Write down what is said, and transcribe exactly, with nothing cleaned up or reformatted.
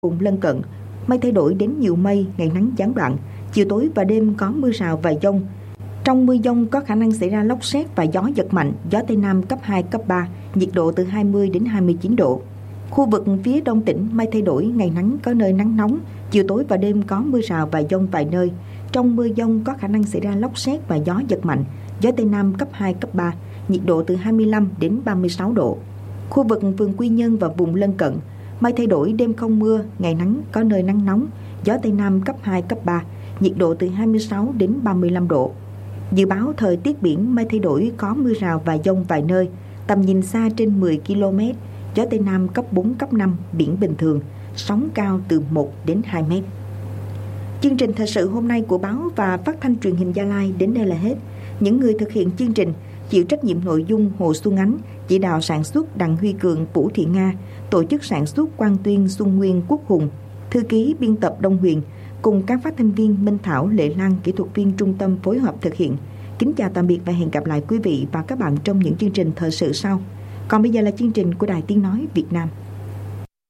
Vùng lân cận, mây thay đổi đến nhiều mây, ngày nắng gián đoạn, chiều tối và đêm có mưa rào và dông. Trong mưa dông có khả năng xảy ra lốc sét và gió giật mạnh, gió Tây Nam cấp hai, cấp ba, nhiệt độ từ hai mươi đến hai mươi chín độ. Khu vực phía đông tỉnh mây thay đổi, ngày nắng có nơi nắng nóng, chiều tối và đêm có mưa rào và dông vài nơi. Trong mưa dông có khả năng xảy ra lốc sét và gió giật mạnh, gió Tây Nam cấp hai, cấp ba, nhiệt độ từ hai mươi lăm đến ba mươi sáu độ. Khu vực vườn Quy Nhơn và vùng lân cận, mây thay đổi, đêm không mưa, ngày nắng có nơi nắng nóng, gió Tây Nam cấp hai, cấp ba, nhiệt độ từ hai mươi sáu đến ba mươi lăm độ. Dự báo thời tiết biển mây thay đổi, có mưa rào và dông vài nơi, tầm nhìn xa trên mười ki lô mét, gió Tây Nam cấp bốn, cấp năm, biển bình thường, sóng cao từ một đến hai mét. Chương trình thời sự hôm nay của báo và phát thanh truyền hình Gia Lai đến đây là hết. Những người thực hiện chương trình chịu trách nhiệm nội dung Hồ Xuân Ánh, chỉ đạo sản xuất Đặng Huy Cường, Vũ Thị Nga, tổ chức sản xuất Quang Tuyên, Xuân Nguyên, Quốc Hùng, thư ký biên tập Đông Huyền, cùng các phát thanh viên Minh Thảo, Lệ Lan, kỹ thuật viên trung tâm phối hợp thực hiện. Kính chào tạm biệt và hẹn gặp lại quý vị và các bạn trong những chương trình thời sự sau. Còn bây giờ là chương trình của Đài Tiếng Nói Việt Nam.